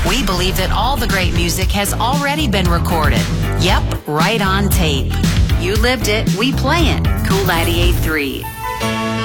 We believe that all the great music has already been recorded. Yep, right on tape. You lived it, we play it. Cool 98.3.